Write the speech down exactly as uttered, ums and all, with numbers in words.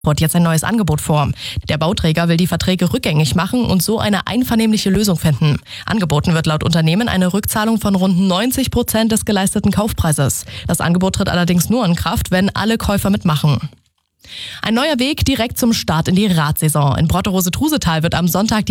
jetzt ein neues Angebot vor. Der Bauträger will die Verträge rückgängig machen und so eine einvernehmliche Lösung finden. Angeboten wird laut Unternehmen eine Rückzahlung von rund neunzig Prozent des geleisteten Kaufpreises. Das Angebot tritt allerdings nur in Kraft, wenn alle Käufer mitmachen. Ein neuer Weg direkt zum Start in die Radsaison. In Brotterose-Trusetal wird am Sonntag die